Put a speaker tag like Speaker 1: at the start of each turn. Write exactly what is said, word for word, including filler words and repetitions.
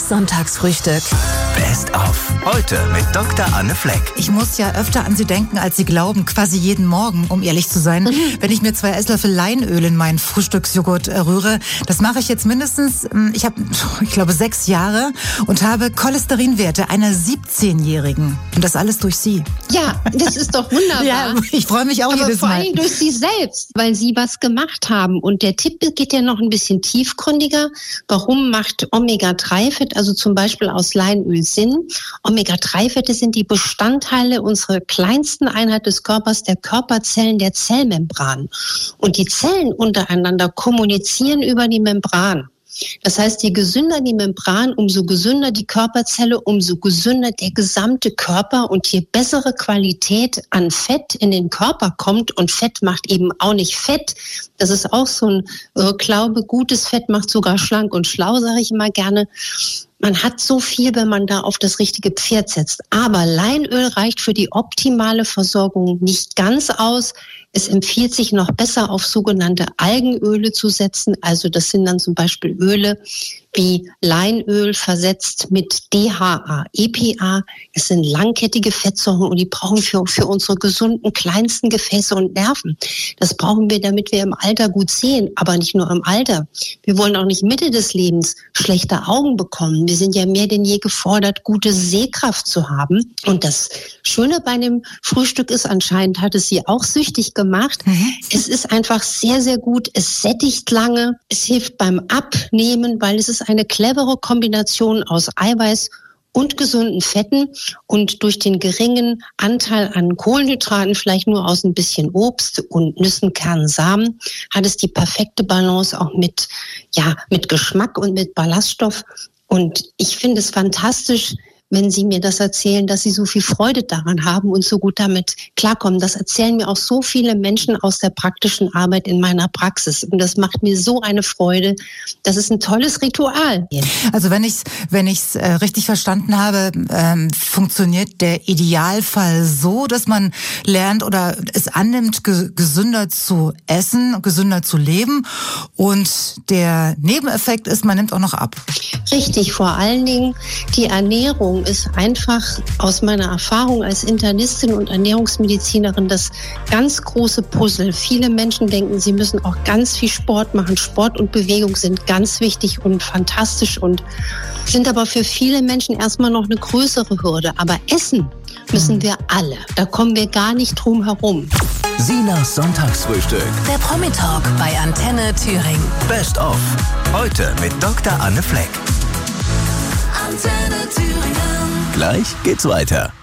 Speaker 1: Sinas Sonntagsfrühstück.
Speaker 2: Best of. Heute mit Doktor Anne Fleck.
Speaker 3: Ich muss ja öfter an Sie denken, als Sie glauben. Quasi jeden Morgen, um ehrlich zu sein. Mhm. Wenn ich mir zwei Esslöffel Leinöl in meinen Frühstücksjoghurt rühre. Das mache ich jetzt mindestens, ich habe, ich glaube, sechs Jahre und habe Cholesterinwerte einer siebzehnjährigen. Und das alles durch Sie.
Speaker 4: Ja, das ist doch wunderbar.
Speaker 3: Ja, ich freue mich auch
Speaker 4: Aber
Speaker 3: jedes
Speaker 4: vor
Speaker 3: Mal.
Speaker 4: allem durch Sie selbst, weil Sie was gemacht haben. Und der Tipp geht ja noch ein bisschen tiefgründiger. Warum macht Omega drei Fett, also zum Beispiel aus Leinöl, Sinn? Omega drei Fette sind die Bestandteile unserer kleinsten Einheit des Körpers, der Körperzellen, der Zellmembran. Und die Zellen untereinander kommunizieren über die Membran. Das heißt, je gesünder die Membran, umso gesünder die Körperzelle, umso gesünder der gesamte Körper und je bessere Qualität an Fett in den Körper kommt. Und Fett macht eben auch nicht fett. Das ist auch so ein äh, Glaube, gutes Fett macht sogar schlank und schlau, sage ich immer gerne. Man hat so viel, wenn man da auf das richtige Pferd setzt. Aber Leinöl reicht für die optimale Versorgung nicht ganz aus. Es empfiehlt sich noch besser auf sogenannte Algenöle zu setzen. Also das sind dann zum Beispiel Öle wie Leinöl versetzt mit D H A, E P A. Es sind langkettige Fettsäuren und die brauchen für, für unsere gesunden kleinsten Gefäße und Nerven. Das brauchen wir, damit wir im Alter gut sehen, aber nicht nur im Alter. Wir wollen auch nicht Mitte des Lebens schlechte Augen bekommen. Wir sind ja mehr denn je gefordert, gute Sehkraft zu haben. Und das Schöne bei dem Frühstück ist, anscheinend hat es Sie auch süchtig gemacht. Mhm. Es ist einfach sehr, sehr gut. Es sättigt lange. Es hilft beim Abnehmen, weil es ist eine clevere Kombination aus Eiweiß und gesunden Fetten und durch den geringen Anteil an Kohlenhydraten, vielleicht nur aus ein bisschen Obst und Nüssen, Kernen, Samen, hat es die perfekte Balance auch mit, ja, mit Geschmack und mit Ballaststoff. Und ich finde es fantastisch, wenn Sie mir das erzählen, dass Sie so viel Freude daran haben und so gut damit klarkommen. Das erzählen mir auch so viele Menschen aus der praktischen Arbeit in meiner Praxis. Und das macht mir so eine Freude. Das ist ein tolles Ritual.
Speaker 3: Also wenn ich es wenn ich's, äh, richtig verstanden habe, ähm, funktioniert der Idealfall so, dass man lernt oder es annimmt, ge- gesünder zu essen, gesünder zu leben. Und der Nebeneffekt ist, man nimmt auch noch ab.
Speaker 4: Richtig, vor allen Dingen die Ernährung ist einfach aus meiner Erfahrung als Internistin und Ernährungsmedizinerin das ganz große Puzzle. Viele Menschen denken, sie müssen auch ganz viel Sport machen. Sport und Bewegung sind ganz wichtig und fantastisch und sind aber für viele Menschen erstmal noch eine größere Hürde. Aber essen müssen wir alle. Da kommen wir gar nicht drum herum.
Speaker 2: Sinas Sonntagsfrühstück.
Speaker 1: Der Promi-Talk bei Antenne Thüringen.
Speaker 2: Best of. Heute mit Doktor Anne Fleck.
Speaker 1: Antenne Thüringen.
Speaker 2: Gleich geht's weiter.